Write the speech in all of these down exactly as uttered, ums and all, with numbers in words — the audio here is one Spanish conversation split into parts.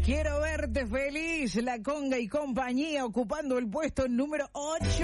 Quiero verte feliz, La Conga y compañía ocupando el puesto número ocho.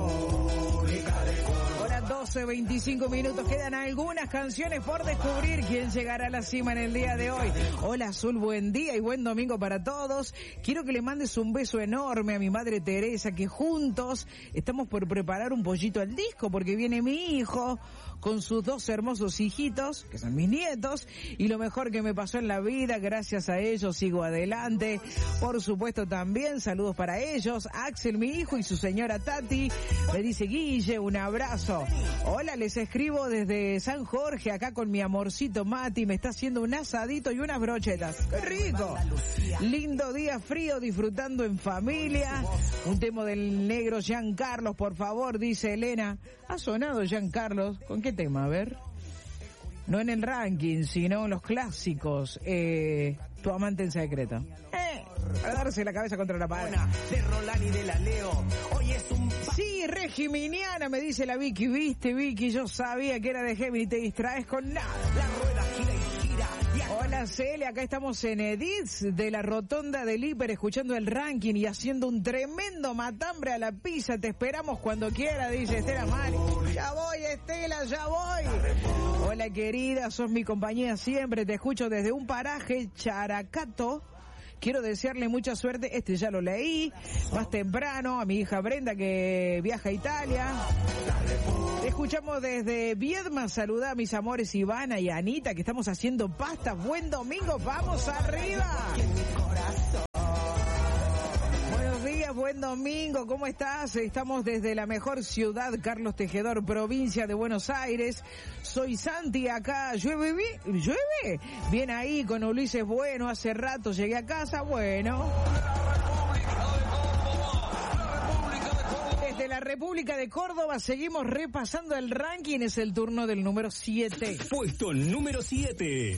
Hora doce, veinticinco minutos, quedan algunas canciones por descubrir. ¿Quién llegará a la cima en el día de hoy? Hola Azul, buen día y buen domingo para todos. Quiero que le mandes un beso enorme a mi madre Teresa, que juntos estamos por preparar un pollito al disco, porque viene mi hijo con sus dos hermosos hijitos, que son mis nietos, y lo mejor que me pasó en la vida, gracias a ellos sigo adelante. Por supuesto también saludos para ellos, Axel, mi hijo, y su señora Tati. Me dice Guille, un abrazo. Hola, les escribo desde San Jorge, acá con mi amorcito Mati, me está haciendo un asadito y unas brochetas. ¡Qué rico! Lindo día frío, disfrutando en familia. Un tema del negro Giancarlos, por favor, dice Elena. ¿Ha sonado Giancarlos? ¿Con qué tema? A ver. No en el ranking, sino en los clásicos. Eh, tu amante en secreto. Eh, a darse la cabeza contra la pared. De Roland y de la Leo. Hoy es un... Sí, Regiminiana, me dice la Vicky. Viste, Vicky, yo sabía que era de Gemini, te distraes con nada. La rueda gira y gira. Hola Cele, acá estamos en Edith de la Rotonda del Hiper, escuchando el ranking y haciendo un tremendo matambre a la pizza. Te esperamos cuando quiera, dice Estela Mari. Ya voy, Estela, ya voy. Hola querida, sos mi compañía siempre, te escucho desde un paraje, Characato. Quiero desearle mucha suerte, este ya lo leí, más temprano, a mi hija Brenda que viaja a Italia. Te escuchamos desde Viedma, saluda a mis amores Ivana y Anita, que estamos haciendo pasta. Buen domingo, vamos arriba. Buenos días, buen domingo, ¿cómo estás? Estamos desde la mejor ciudad, Carlos Tejedor, provincia de Buenos Aires. Soy Santi, acá llueve, llueve. Bien ahí con Ulises Bueno, hace rato llegué a casa, bueno. Desde la República de Córdoba seguimos repasando el ranking, es el turno del número siete. Puesto número siete.